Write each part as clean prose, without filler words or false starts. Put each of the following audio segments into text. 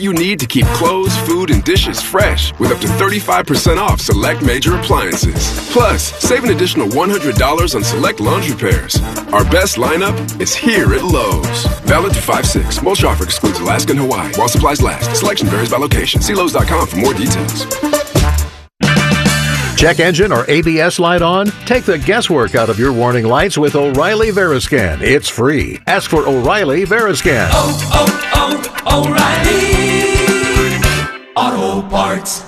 you need to keep clothes, food, and dishes fresh with up to 35% off select major appliances. Plus, save an additional $100 on select laundry pairs. Our best lineup is here at Lowe's. Valid through 5/6. Most offer excludes Alaska and Hawaii while supplies last. Selection varies by location. See Lowe's.com for more details. Check engine or ABS light on? Take the guesswork out of your warning lights with O'Reilly Veriscan. It's free. Ask for O'Reilly Veriscan. O'Reilly Auto Parts.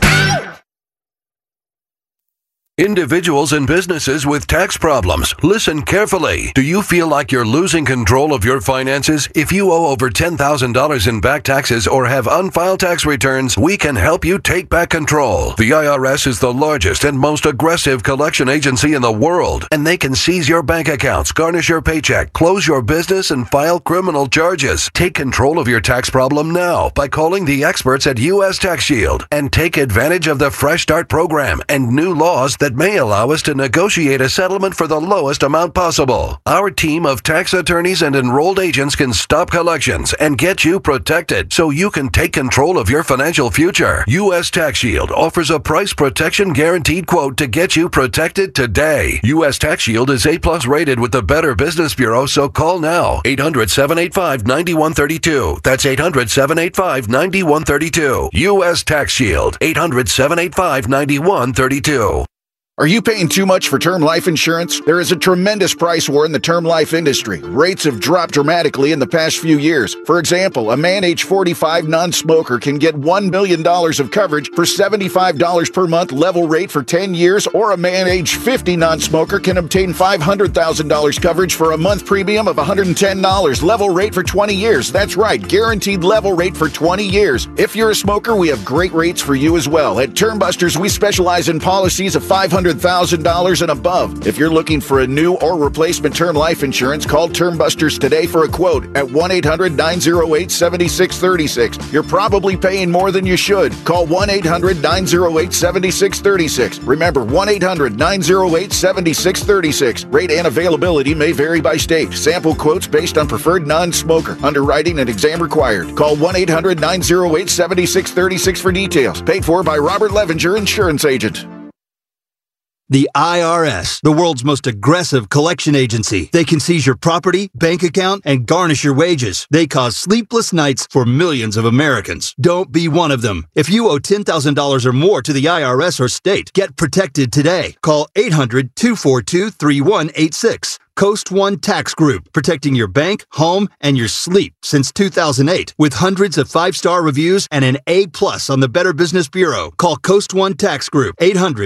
Individuals and businesses with tax problems, listen carefully. Do you feel like you're losing control of your finances? If you owe over $10,000 in back taxes or have unfiled tax returns, we can help you take back control. The IRS is the largest and most aggressive collection agency in the world, and they can seize your bank accounts, garnish your paycheck, close your business, and file criminal charges. Take control of your tax problem now by calling the experts at U.S. Tax Shield and take advantage of the Fresh Start program and new laws that may allow us to negotiate a settlement for the lowest amount possible. Our team of tax attorneys and enrolled agents can stop collections and get you protected so you can take control of your financial future. U.S. Tax Shield offers a price protection guaranteed quote to get you protected today. U.S. Tax Shield is A+ rated with the Better Business Bureau, so call now. 800-785-9132. That's 800-785-9132. U.S. Tax Shield. 800-785-9132. Are you paying too much for term life insurance? There is a tremendous price war in the term life industry. Rates have dropped dramatically in the past few years. For example, a man age 45 non-smoker can get $1 million of coverage for $75 per month level rate for 10 years, or a man age 50 non-smoker can obtain $500,000 coverage for a month premium of $110 level rate for 20 years. That's right, guaranteed level rate for 20 years. If you're a smoker, we have great rates for you as well. At Term Busters, we specialize in policies of $500,000 and above. If you're looking for a new or replacement term life insurance, call Term Busters today for a quote at 1-800-908-7636. You're probably paying more than you should. Call 1-800-908-7636. Remember, 1-800-908-7636. Rate and availability may vary by state. Sample quotes based on preferred non-smoker. Underwriting and exam required. Call 1-800-908-7636 for details. Paid for by Robert Levinger, Insurance Agent. The IRS, the world's most aggressive collection agency. They can seize your property, bank account, and garnish your wages. They cause sleepless nights for millions of Americans. Don't be one of them. If you owe $10,000 or more to the IRS or state, get protected today. Call 800-242-3186. Coast One Tax Group, protecting your bank, home, and your sleep since 2008. With hundreds of 5-star reviews and an A+ on the Better Business Bureau. Call Coast One Tax Group,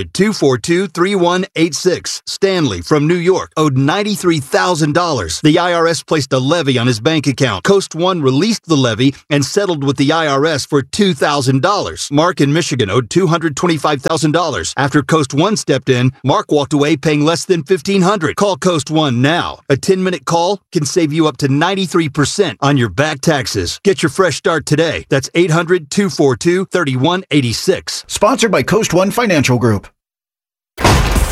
800-242-3186. Stanley from New York owed $93,000. The IRS placed a levy on his bank account. Coast One released the levy and settled with the IRS for $2,000. Mark in Michigan owed $225,000. After Coast One stepped in, Mark walked away paying less than $1,500. Call Coast One now. A 10-minute call can save you up to 93% on your back taxes. Get your fresh start today. That's 800-242-3186. Sponsored by Coast One Financial Group. 9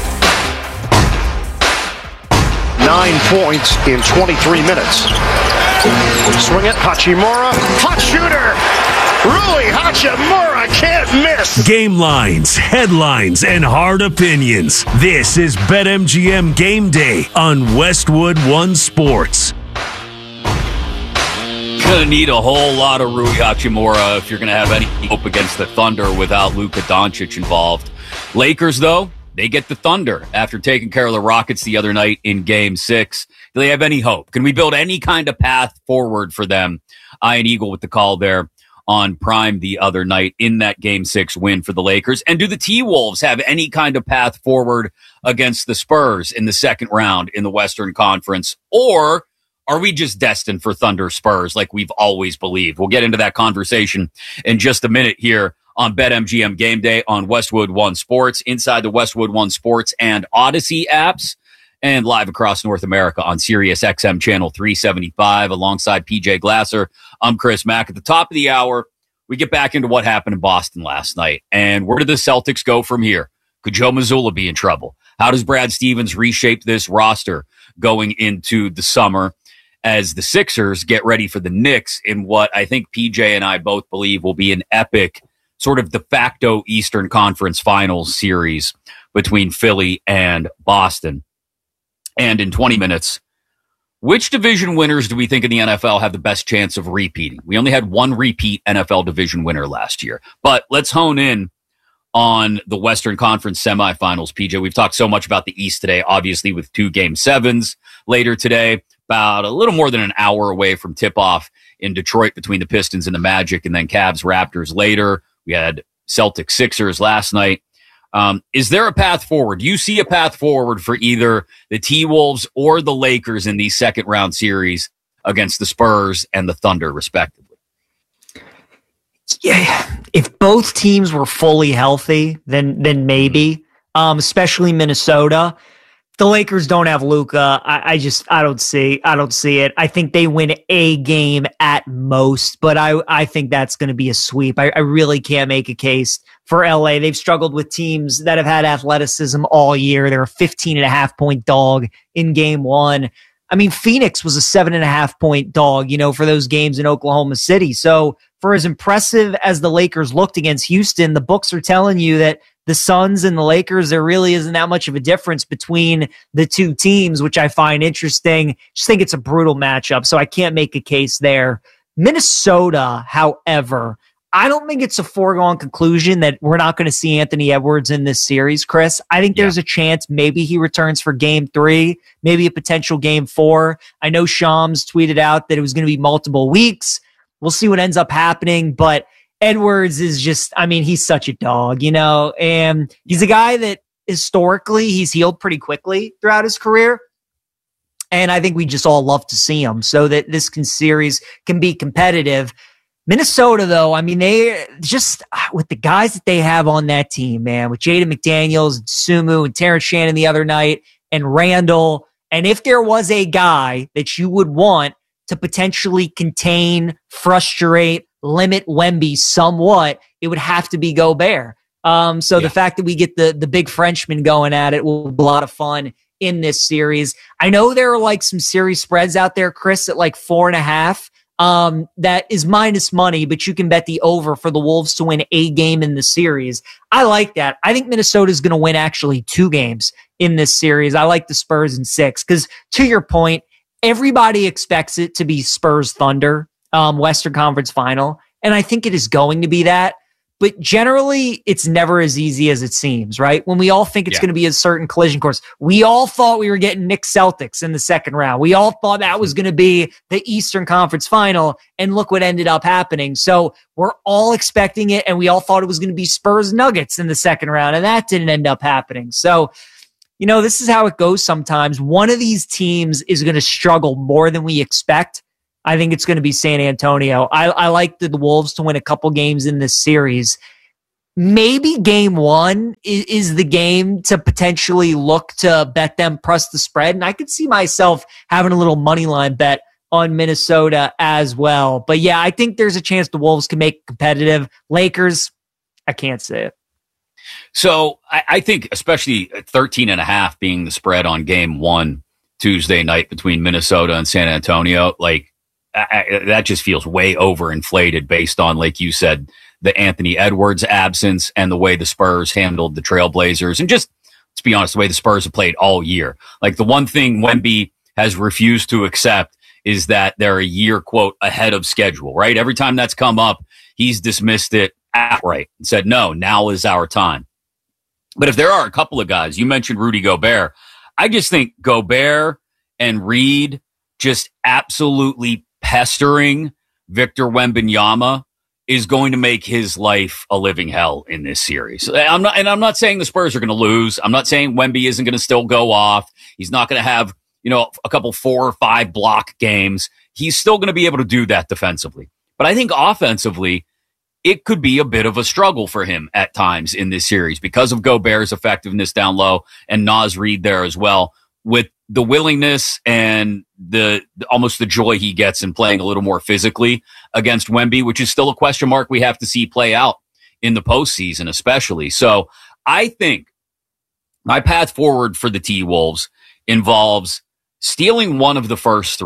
points in 23 minutes. Swing it, Hachimura. Hot shooter! Rui Hachimura can't miss. Game lines, headlines, and hard opinions. This is BetMGM Game Day on Westwood One Sports. Gonna need a whole lot of Rui Hachimura if you're gonna have any hope against the Thunder without Luka Doncic involved. Lakers, though, they get the Thunder after taking care of the Rockets the other night in Game 6. Do they have any hope? Can we build any kind of path forward for them? Ian Eagle with the call there on Prime the other night in that Game 6 win for the Lakers. And do the T-Wolves have any kind of path forward against the Spurs in the second round in the Western Conference? Or are we just destined for Thunder Spurs like we've always believed? We'll get into that conversation in just a minute here on BetMGM Game Day on Westwood One Sports, inside the Westwood One Sports and Odyssey apps, and live across North America on Sirius XM Channel 375 alongside PJ Glasser. I'm Chris Mack. At the top of the hour, we get back into what happened in Boston last night. And where did the Celtics go from here? Could Joe Mazzulla be in trouble? How does Brad Stevens reshape this roster going into the summer? as the Sixers get ready for the Knicks in what I think PJ and I both believe will be an epic sort of de facto Eastern Conference Finals series between Philly and Boston. And in 20 minutes, which division winners do we think in the NFL have the best chance of repeating? We only had one repeat NFL division winner last year, but let's hone in on the Western Conference semifinals. PJ, we've talked so much about the East today, obviously with 2 Game 7s later today, about a little more than an hour away from tip-off in Detroit between the Pistons and the Magic, and then Cavs-Raptors later. We had Celtics-Sixers last night. Is there a path forward? Do you see a path forward for either the T-Wolves or the Lakers in these second-round series against the Spurs and the Thunder, respectively? Yeah, if both teams were fully healthy, then maybe, especially Minnesota. The Lakers don't have Luka. I don't see it. I think they win a game at most, but I think that's going to be a sweep. I really can't make a case for LA. They've struggled with teams that have had athleticism all year. They're a 15.5-point dog in game 1. I mean, Phoenix was a 7.5-point dog, for those games in Oklahoma City. So for as impressive as the Lakers looked against Houston, the books are telling you that the Suns and the Lakers, there really isn't that much of a difference between the two teams, which I find interesting. Just think it's a brutal matchup, so I can't make a case there. Minnesota, however, I don't think it's a foregone conclusion that we're not going to see Anthony Edwards in this series, Chris. I think there's a chance maybe he returns for game 3, maybe a potential game 4. I know Shams tweeted out that it was going to be multiple weeks. We'll see what ends up happening, but Edwards is just, he's such a dog, and he's a guy that historically he's healed pretty quickly throughout his career. And I think we just all love to see him so that this series can be competitive. Minnesota, though, they just, with the guys that they have on that team, man, with Jaden McDaniels and Sumu and Terrence Shannon the other night and Randall. And if there was a guy that you would want to potentially contain, frustrate, limit Wemby somewhat, it would have to be Gobert. The fact that we get the big Frenchman going at it will be a lot of fun in this series. I know there are some series spreads out there, Chris, at 4.5. That is minus money, but you can bet the over for the Wolves to win a game in the series. I like that. I think Minnesota is going to win actually 2 games in this series. I like the Spurs in 6 because, to your point, everybody expects it to be Spurs Thunder. Western Conference Final, and I think it is going to be that. But generally, it's never as easy as it seems, right? When we all think it's going to be a certain collision course, we all thought we were getting Knicks Celtics in the second round. We all thought that was going to be the Eastern Conference Final, and look what ended up happening. So we're all expecting it, and we all thought it was going to be Spurs Nuggets in the second round, and that didn't end up happening. So, this is how it goes sometimes. One of these teams is going to struggle more than we expect. I think it's going to be San Antonio. I like the Wolves to win a couple games in this series. Maybe game 1 is the game to potentially look to bet them plus the spread. And I could see myself having a little money line bet on Minnesota as well. But yeah, I think there's a chance the Wolves can make it competitive. Lakers, I can't say it. So I think especially 13.5 being the spread on game 1 Tuesday night between Minnesota and San Antonio, that just feels way overinflated based on, like you said, the Anthony Edwards absence and the way the Spurs handled the Trailblazers. And just, let's be honest, the way the Spurs have played all year. The one thing Wemby has refused to accept is that they're a year, quote, ahead of schedule, right? Every time that's come up, he's dismissed it outright and said, no, now is our time. But if there are a couple of guys, you mentioned Rudy Gobert, I just think Gobert and Reed just absolutely pestering Victor Wembanyama is going to make his life a living hell in this series. I'm not saying the Spurs are going to lose. I'm not saying Wemby isn't going to still go off. He's not going to have, a couple 4 or 5 block games. He's still going to be able to do that defensively. But I think offensively, it could be a bit of a struggle for him at times in this series because of Gobert's effectiveness down low and Naz Reid there as well, with the willingness and the almost the joy he gets in playing a little more physically against Wemby, which is still a question mark we have to see play out in the postseason, especially. So I think my path forward for the T-Wolves involves stealing one of the first 3.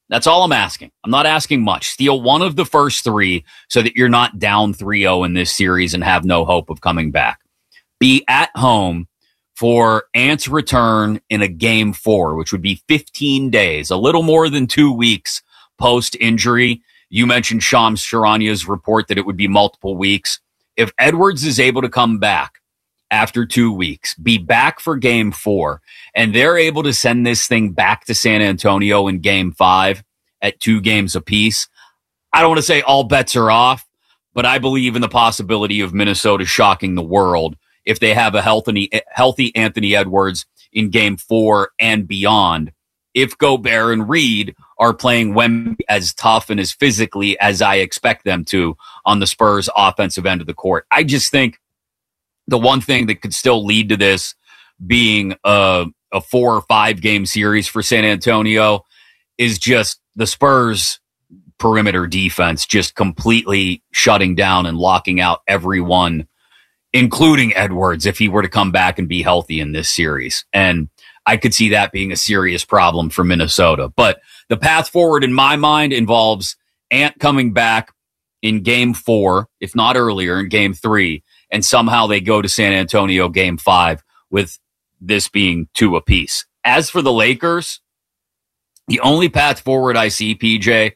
That's all I'm asking. I'm not asking much. Steal one of the first three so that you're not down 3-0 in this series and have no hope of coming back. Be at home for Ant's return in a game 4, which would be 15 days, a little more than 2 weeks post-injury. You mentioned Shams Charania's report that it would be multiple weeks. If Edwards is able to come back after 2 weeks, be back for game 4, and they're able to send this thing back to San Antonio in game 5 at 2 games apiece, I don't want to say all bets are off, but I believe in the possibility of Minnesota shocking the world if they have a healthy Anthony Edwards in game 4 and beyond. If Gobert and Reed are playing Wemby as tough and as physically as I expect them to on the Spurs offensive end of the court. I just think the one thing that could still lead to this being a 4 or 5 game series for San Antonio is just the Spurs perimeter defense just completely shutting down and locking out everyone, including Edwards, if he were to come back and be healthy in this series. And I could see that being a serious problem for Minnesota. But the path forward in my mind involves Ant coming back in game 4, if not earlier, in game 3, and somehow they go to San Antonio game 5 with this being 2 apiece. As for the Lakers, the only path forward I see, PJ,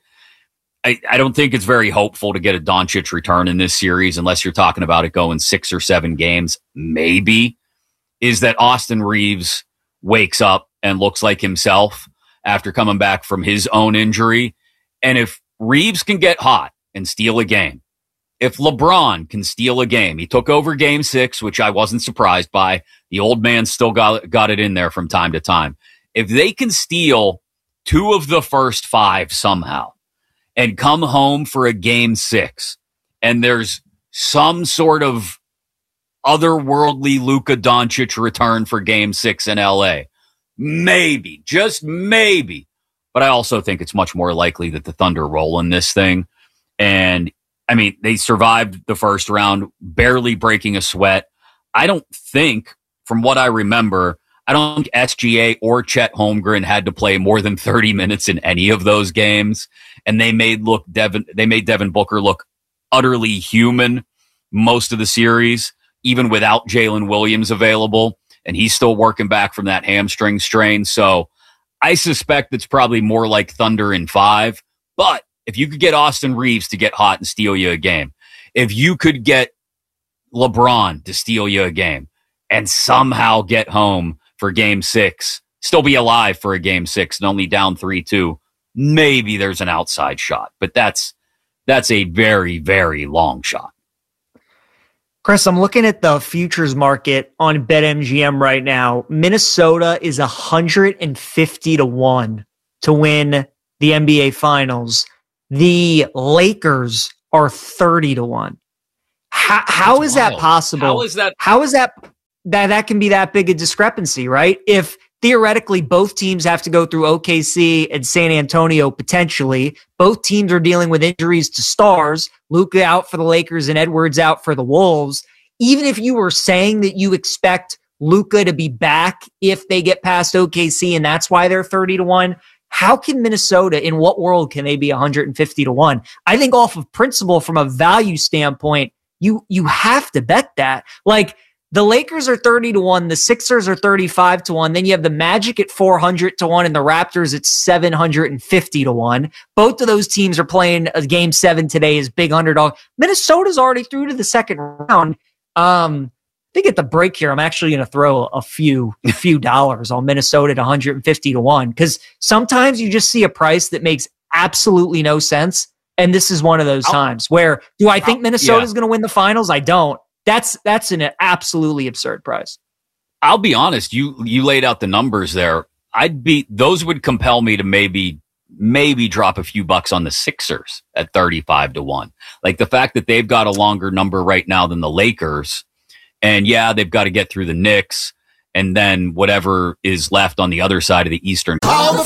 I don't think it's very hopeful to get a Doncic return in this series unless you're talking about it going 6 or 7 games. Maybe is that Austin Reeves wakes up and looks like himself after coming back from his own injury. And if Reeves can get hot and steal a game, if LeBron can steal a game, he took over game 6, which I wasn't surprised by. The old man still got it in there from time to time. If they can steal 2 of the first 5 somehow and come home for a game 6, and there's some sort of otherworldly Luka Doncic return for game 6 in LA, maybe, just maybe. But I also think it's much more likely that the Thunder roll in this thing. And I mean, they survived the first round, barely breaking a sweat. I don't think, from what I remember, I don't think SGA or Chet Holmgren had to play more than 30 minutes in any of those games. And they made Devin Booker look utterly human most of the series, even without Jalen Williams available. And he's still working back from that hamstring strain. So I suspect it's probably more like Thunder in 5. But if you could get Austin Reeves to get hot and steal you a game, if you could get LeBron to steal you a game and somehow get home for game 6, still be alive for a game 6 and only down 3-2, maybe there's an outside shot. But that's a very, very long shot. Chris, I'm looking at the futures market on BetMGM right now. Minnesota is 150-1 to win the NBA Finals. The Lakers are 30-1. How is that possible? How is that can be that big a discrepancy, right? If theoretically both teams have to go through OKC and San Antonio potentially, both teams are dealing with injuries to stars, Luka out for the Lakers and Edwards out for the Wolves. Even if you were saying that you expect Luka to be back if they get past OKC and that's why they're 30-1, how can Minnesota, in what world can they be 150-1? I think off of principle, from a value standpoint, you have to bet that. Like, the Lakers are 30-1, the Sixers are 35-1, then you have the Magic at 400-1 and the Raptors at 750-1. Both of those teams are playing a game 7 today as big underdog. Minnesota's already through to the second round. I think at the break here, I'm actually going to throw a few dollars on Minnesota at 150-1, because sometimes you just see a price that makes absolutely no sense. And this is one of those times where, do I think Minnesota's going to win the finals? I don't. That's an absolutely absurd price. I'll be honest. You laid out the numbers there. Those would compel me to maybe drop a few bucks on the Sixers at 35-1. Like, the fact that they've got a longer number right now than the Lakers, and yeah, they've got to get through the Knicks and then whatever is left on the other side of the Eastern. Call the